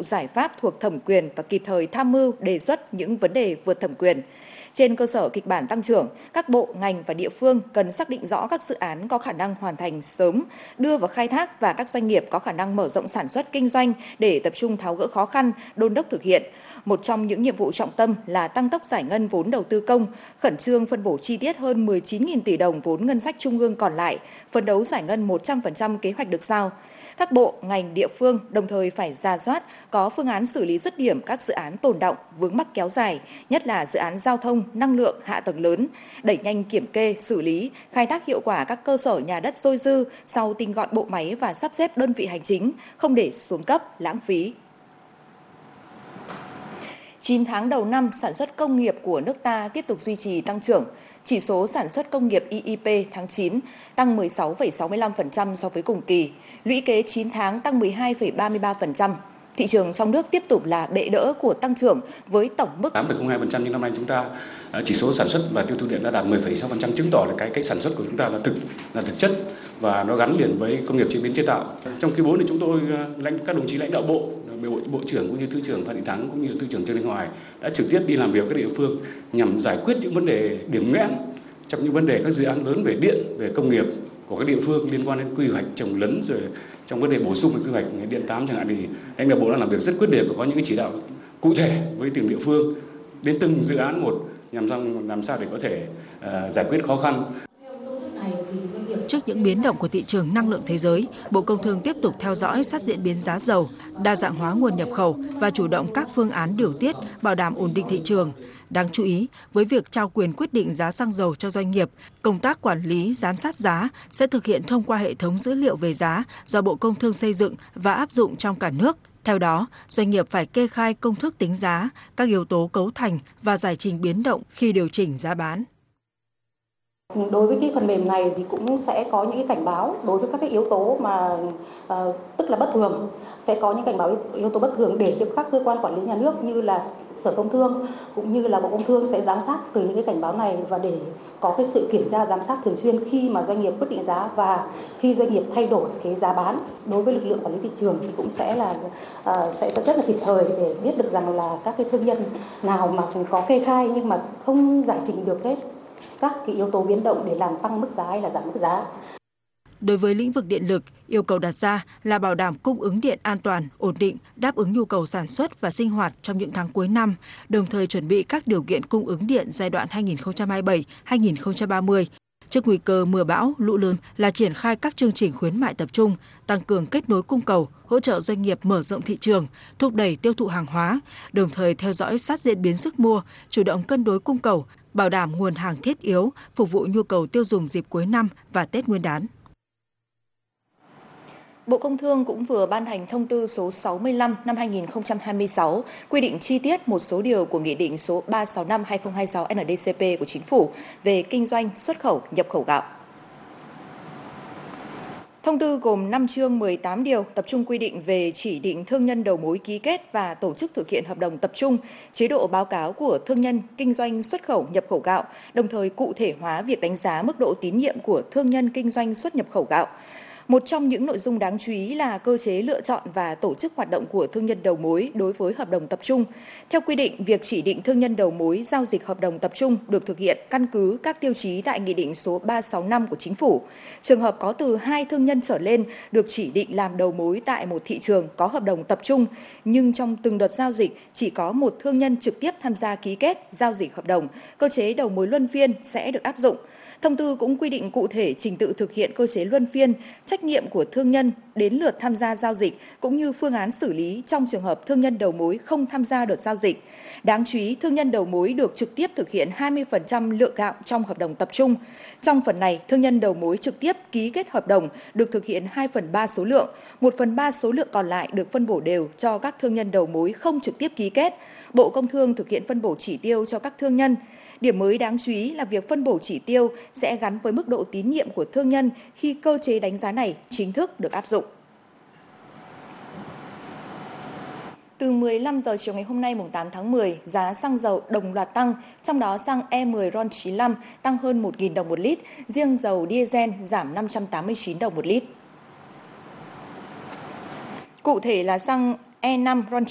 vụ giải pháp thuộc thẩm quyền và kịp thời tham mưu đề xuất những vấn đề vượt thẩm quyền. Trên cơ sở kịch bản tăng trưởng, các bộ, ngành và địa phương cần xác định rõ các dự án có khả năng hoàn thành sớm, đưa vào khai thác và các doanh nghiệp có khả năng mở rộng sản xuất kinh doanh để tập trung tháo gỡ khó khăn, đôn đốc thực hiện. Một trong những nhiệm vụ trọng tâm là tăng tốc giải ngân vốn đầu tư công, khẩn trương phân bổ chi tiết hơn 19.000 tỷ đồng vốn ngân sách trung ương còn lại, phấn đấu giải ngân 100% kế hoạch được giao. Các bộ, ngành, địa phương đồng thời phải rà soát, có phương án xử lý dứt điểm các dự án tồn đọng, vướng mắc kéo dài, nhất là dự án giao thông, năng lượng, hạ tầng lớn, đẩy nhanh kiểm kê, xử lý, khai thác hiệu quả các cơ sở nhà đất dôi dư sau tinh gọn bộ máy và sắp xếp đơn vị hành chính, không để xuống cấp, lãng phí. 9 tháng đầu năm, sản xuất công nghiệp của nước ta tiếp tục duy trì tăng trưởng. Chỉ số sản xuất công nghiệp IIP tháng 9 tăng 16,65% so với cùng kỳ, lũy kế 9 tháng tăng 12,33%. Thị trường trong nước tiếp tục là bệ đỡ của tăng trưởng với tổng mức 8,02%, nhưng năm nay chúng ta chỉ số sản xuất và tiêu thụ điện đã đạt 10,6%, chứng tỏ là cái sản xuất của chúng ta là thực chất và nó gắn liền với công nghiệp chế biến chế tạo. Trong quý 4 thì chúng tôi các đồng chí lãnh đạo Bộ trưởng cũng như Thứ trưởng Phan Đình Thắng cũng như Thứ trưởng Trương Đình Hoài đã trực tiếp đi làm việc với các địa phương nhằm giải quyết những vấn đề điểm nghẽn trong những vấn đề các dự án lớn về điện, về công nghiệp của các địa phương liên quan đến quy hoạch trồng lấn, rồi trong vấn đề bổ sung về quy hoạch điện 8 chẳng hạn, thì lãnh đạo bộ đã làm việc rất quyết liệt và có những cái chỉ đạo cụ thể với từng địa phương đến từng dự án một nhằm làm sao để có thể giải quyết khó khăn. Trước những biến động của thị trường năng lượng thế giới, Bộ Công Thương tiếp tục theo dõi sát diễn biến giá dầu, đa dạng hóa nguồn nhập khẩu và chủ động các phương án điều tiết, bảo đảm ổn định thị trường. Đáng chú ý, với việc trao quyền quyết định giá xăng dầu cho doanh nghiệp, công tác quản lý, giám sát giá sẽ thực hiện thông qua hệ thống dữ liệu về giá do Bộ Công Thương xây dựng và áp dụng trong cả nước. Theo đó, doanh nghiệp phải kê khai công thức tính giá, các yếu tố cấu thành và giải trình biến động khi điều chỉnh giá bán. Đối với cái phần mềm này thì cũng sẽ có những cái cảnh báo đối với các cái yếu tố mà tức là bất thường, sẽ có những cảnh báo yếu tố bất thường để cho các cơ quan quản lý nhà nước như là Sở Công Thương cũng như là Bộ Công Thương sẽ giám sát từ những cái cảnh báo này và để có cái sự kiểm tra giám sát thường xuyên khi mà doanh nghiệp quyết định giá và khi doanh nghiệp thay đổi cái giá bán. Đối với lực lượng quản lý thị trường thì cũng sẽ rất là kịp thời để biết được rằng là các cái thương nhân nào mà có kê khai nhưng mà không giải trình được hết các cái yếu tố biến động để làm tăng mức giá hay là giảm mức giá. Đối với lĩnh vực điện lực, yêu cầu đặt ra là bảo đảm cung ứng điện an toàn, ổn định, đáp ứng nhu cầu sản xuất và sinh hoạt trong những tháng cuối năm, đồng thời chuẩn bị các điều kiện cung ứng điện giai đoạn 2027-2030. Trước nguy cơ mưa bão, lũ lớn là triển khai các chương trình khuyến mại tập trung, tăng cường kết nối cung cầu, hỗ trợ doanh nghiệp mở rộng thị trường, thúc đẩy tiêu thụ hàng hóa, đồng thời theo dõi sát diễn biến sức mua, chủ động cân đối cung cầu, bảo đảm nguồn hàng thiết yếu, phục vụ nhu cầu tiêu dùng dịp cuối năm và Tết Nguyên đán. Bộ Công Thương cũng vừa ban hành thông tư số 65 năm 2026 quy định chi tiết một số điều của Nghị định số 365/2026 NĐ-CP của Chính phủ về kinh doanh, xuất khẩu, nhập khẩu gạo. Thông tư gồm 5 chương 18 điều tập trung quy định về chỉ định thương nhân đầu mối ký kết và tổ chức thực hiện hợp đồng tập trung, chế độ báo cáo của thương nhân kinh doanh xuất khẩu nhập khẩu gạo, đồng thời cụ thể hóa việc đánh giá mức độ tín nhiệm của thương nhân kinh doanh xuất nhập khẩu gạo. Một trong những nội dung đáng chú ý là cơ chế lựa chọn và tổ chức hoạt động của thương nhân đầu mối đối với hợp đồng tập trung. Theo quy định, việc chỉ định thương nhân đầu mối giao dịch hợp đồng tập trung được thực hiện căn cứ các tiêu chí tại Nghị định số 365 của Chính phủ. Trường hợp có từ 2 thương nhân trở lên được chỉ định làm đầu mối tại một thị trường có hợp đồng tập trung, nhưng trong từng đợt giao dịch chỉ có một thương nhân trực tiếp tham gia ký kết, giao dịch hợp đồng, cơ chế đầu mối luân phiên sẽ được áp dụng. Thông tư cũng quy định cụ thể trình tự thực hiện cơ chế luân phiên, trách nhiệm của thương nhân đến lượt tham gia giao dịch, cũng như phương án xử lý trong trường hợp thương nhân đầu mối không tham gia đợt giao dịch. Đáng chú ý, thương nhân đầu mối được trực tiếp thực hiện 20% lượng gạo trong hợp đồng tập trung. Trong phần này, thương nhân đầu mối trực tiếp ký kết hợp đồng được thực hiện 2/3 số lượng, 1/3 số lượng còn lại được phân bổ đều cho các thương nhân đầu mối không trực tiếp ký kết. Bộ Công Thương thực hiện phân bổ chỉ tiêu cho các thương nhân. Điểm mới đáng chú ý là việc phân bổ chỉ tiêu sẽ gắn với mức độ tín nhiệm của thương nhân khi cơ chế đánh giá này chính thức được áp dụng. Từ 15 giờ chiều ngày hôm nay mùng 8 tháng 10, giá xăng dầu đồng loạt tăng, trong đó xăng E10 RON95 tăng hơn 1.000 đồng một lít, riêng dầu diesel giảm 589 đồng một lít. Cụ thể là xăng E5 RON